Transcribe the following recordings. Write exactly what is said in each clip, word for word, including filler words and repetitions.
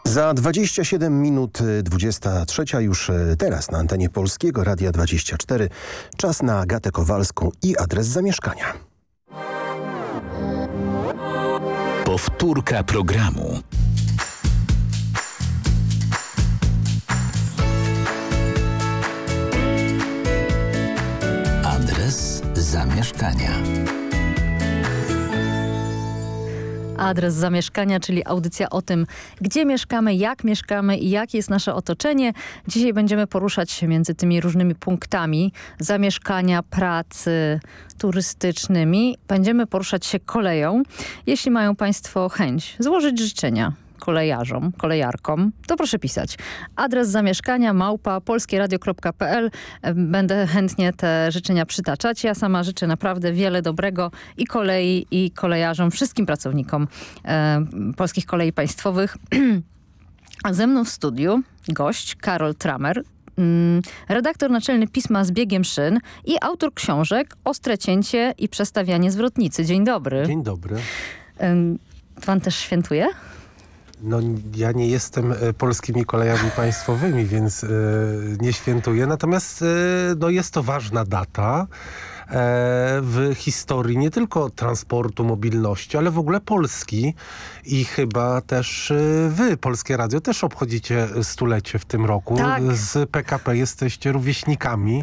Za dwadzieścia siedem minut dwudziesta trzecia już teraz na antenie Polskiego Radia dwadzieścia cztery. Czas na Agatę Kowalską i adres zamieszkania. Powtórka programu. Adres zamieszkania. Adres zamieszkania, czyli audycja o tym, gdzie mieszkamy, jak mieszkamy i jakie jest nasze otoczenie. Dzisiaj będziemy poruszać się między tymi różnymi punktami zamieszkania, pracy, turystycznymi. Będziemy poruszać się koleją. Jeśli mają Państwo chęć złożyć życzenia kolejarzom, kolejarkom, to proszę pisać. Adres zamieszkania małpa polskieradio kropka p l. Będę chętnie te życzenia przytaczać. Ja sama życzę naprawdę wiele dobrego i kolei, i kolejarzom, wszystkim pracownikom e, Polskich Kolei Państwowych. A ze mną w studiu gość Karol Tramer, mm, redaktor naczelny pisma Z biegiem szyn i autor książek Ostre cięcie i przestawianie zwrotnicy. Dzień dobry. Dzień dobry. E, pan też świętuje? No ja nie jestem e, polskimi kolejami państwowymi, więc e, nie świętuję. Natomiast e, no, jest to ważna data e, w historii nie tylko transportu, mobilności, ale w ogóle Polski. I chyba też e, wy, Polskie Radio, też obchodzicie stulecie w tym roku. Tak. Z P K P jesteście rówieśnikami.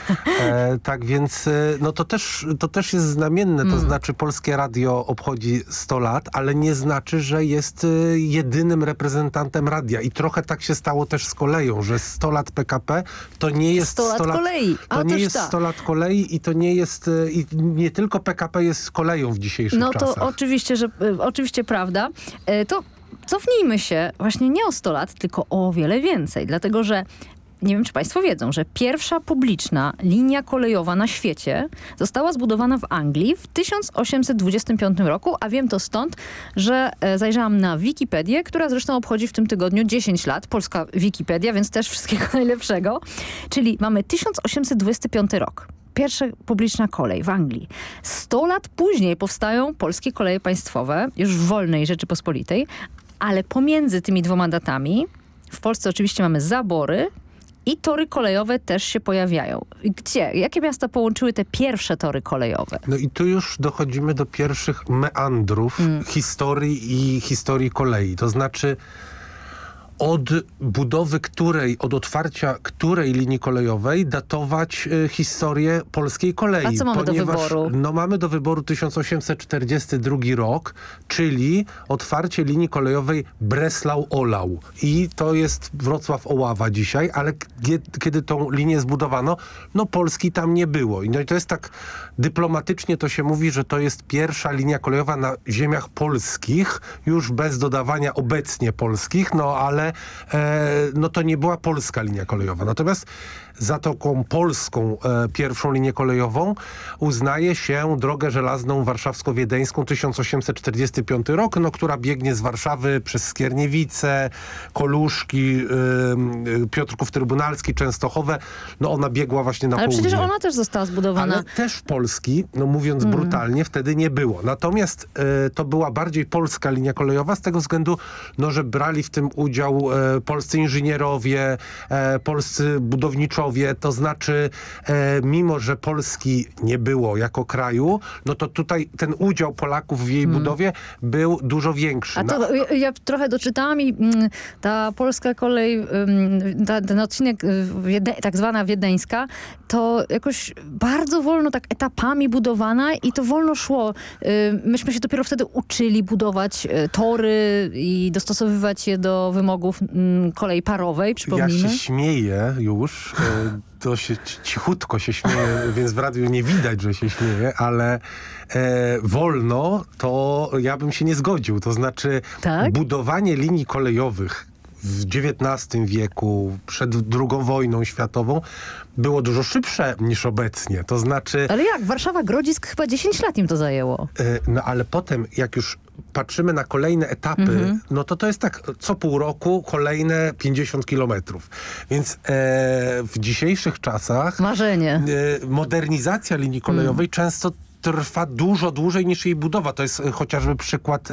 E, tak więc e, no to też, to też jest znamienne. To Mm. znaczy Polskie Radio obchodzi sto lat, ale nie znaczy, że jest e, jedynym reprezentantem radia. I trochę tak się stało też z koleją, że sto lat P K P to nie jest sto lat kolei. A, To nie toż jest tak. sto lat kolei i to nie jest, e, i nie tylko P K P jest koleją w dzisiejszych No to czasach. oczywiście, że y, oczywiście prawda. Y, to cofnijmy się właśnie nie o sto lat, tylko o wiele więcej. Dlatego, że nie wiem, czy Państwo wiedzą, że pierwsza publiczna linia kolejowa na świecie została zbudowana w Anglii w tysiąc osiemset dwudziestym piątym roku, a wiem to stąd, że e, zajrzałam na Wikipedię, która zresztą obchodzi w tym tygodniu dziesięć lat, polska Wikipedia, więc też wszystkiego najlepszego. Czyli mamy tysiąc osiemset dwudziesty piąty rok. Pierwsza publiczna kolej w Anglii. Sto lat później powstają Polskie Koleje Państwowe, już w wolnej Rzeczypospolitej, ale pomiędzy tymi dwoma datami w Polsce oczywiście mamy zabory i tory kolejowe też się pojawiają. Gdzie? Jakie miasta połączyły te pierwsze tory kolejowe? No i tu już dochodzimy do pierwszych meandrów Mm. historii i historii kolei. To znaczy od budowy której, od otwarcia której linii kolejowej datować y, historię polskiej kolei. A co mamy do Ponieważ, wyboru? No mamy do wyboru tysiąc osiemset czterdziesty drugi rok, czyli otwarcie linii kolejowej Breslau-Olau. I to jest Wrocław-Oława dzisiaj, ale kiedy, kiedy tą linię zbudowano, no Polski tam nie było. I no i to jest tak, dyplomatycznie to się mówi, że to jest pierwsza linia kolejowa na ziemiach polskich, już bez dodawania obecnie polskich, no ale e, no to nie była polska linia kolejowa. Natomiast za taką polską e, pierwszą linię kolejową uznaje się drogę żelazną warszawsko-wiedeńską tysiąc osiemset czterdziesty piąty rok, no, która biegnie z Warszawy przez Skierniewice, Koluszki, y, Piotrków Trybunalski, Częstochowę. No ona biegła właśnie na Ale południe. przecież ona też została zbudowana. Ale też Polski, no mówiąc Mm. brutalnie, wtedy nie było. Natomiast e, to była bardziej polska linia kolejowa z tego względu, no, że brali w tym udział e, polscy inżynierowie, e, polscy budowniczowie. To znaczy, e, mimo że Polski nie było jako kraju, no to tutaj ten udział Polaków w jej Mm. budowie był dużo większy. A No, to ja, ja trochę doczytałam i mm, ta polska kolej, ym, ta, ten odcinek y, wiede, tak zwana wiedeńska, to jakoś bardzo wolno, tak etapami budowana i to wolno szło. Y, myśmy się dopiero wtedy uczyli budować y, tory i dostosowywać je do wymogów y, kolei parowej, ja przypomnijmy. się śmieję już, e, to się ci- cichutko się śmieję, więc w radiu nie widać, że się śmieję, ale e, wolno to ja bym się nie zgodził. To znaczy Tak? budowanie linii kolejowych w dziewiętnastym wieku, przed drugą wojną światową, było dużo szybsze niż obecnie. To znaczy... Ale jak? Warszawa-Grodzisk chyba dziesięć lat im to zajęło. E, No ale potem, jak już patrzymy na kolejne etapy, Mhm. no to to jest tak, co pół roku kolejne pięćdziesiąt kilometrów. Więc e, w dzisiejszych czasach Marzenie. e, modernizacja linii kolejowej często trwa dużo dłużej niż jej budowa. To jest e, chociażby przykład